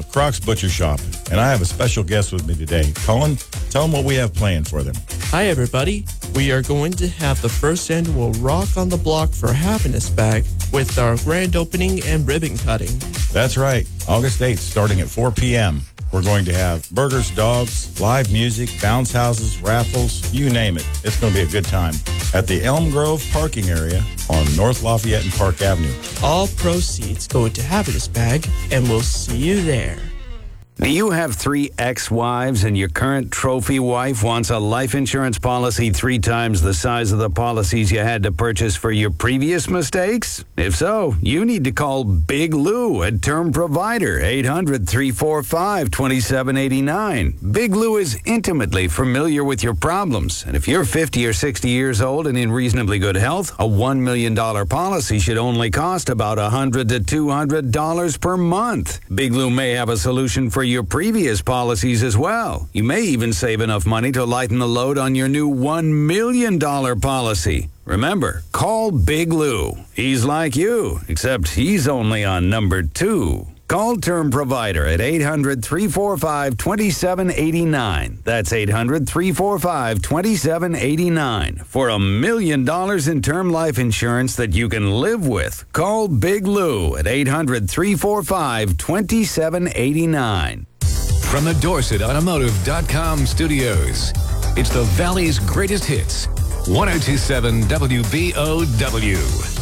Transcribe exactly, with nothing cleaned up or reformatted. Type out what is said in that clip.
Croc's Butcher Shop, and I have a special guest with me today. Colin, tell them what we have planned for them. Hi, everybody. We are going to have the first annual Rock on the Block for Happiness Bag with our grand opening and ribbon cutting. That's right. August eighth, starting at four p.m. We're going to have burgers, dogs, live music, bounce houses, raffles, you name it. It's going to be a good time at the Elm Grove parking area on North Lafayette and Park Avenue. All proceeds go into Happiness Bag, and we'll see you there. Do you have three ex-wives and your current trophy wife wants a life insurance policy three times the size of the policies you had to purchase for your previous mistakes? If so, you need to call Big Lou at Term Provider, eight hundred, three four five, two seven eight nine. Big Lou is intimately familiar with your problems, and if you're fifty or sixty years old and in reasonably good health, a one million dollars policy should only cost about one hundred to two hundred dollars per month. Big Lou may have a solution for your previous policies as well. You may even save enough money to lighten the load on your new one million dollars policy. Remember, call Big Lou. He's like you, except he's only on number two. Call Term Provider at eight hundred, three four five, two seven eight nine. That's eight hundred, three four five, two seven eight nine. For a million dollars in term life insurance that you can live with, call Big Lou at eight hundred, three four five, two seven eight nine. From the Dorset Automotive dot com studios, it's the Valley's greatest hits. ten twenty-seven W B O W.